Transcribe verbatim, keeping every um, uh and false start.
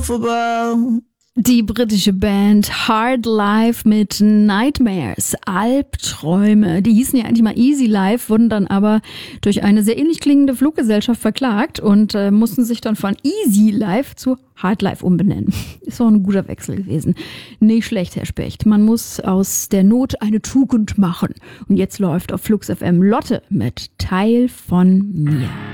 Die britische Band Hard Life mit Nightmares, Albträume. Die hießen ja eigentlich mal Easy Life, wurden dann aber durch eine sehr ähnlich klingende Fluggesellschaft verklagt und äh, mussten sich dann von Easy Life zu Hard Life umbenennen. Ist auch ein guter Wechsel gewesen. Nicht schlecht, Herr Specht. Man muss aus der Not eine Tugend machen. Und jetzt läuft auf Flux F M Lotte mit Teil von mir.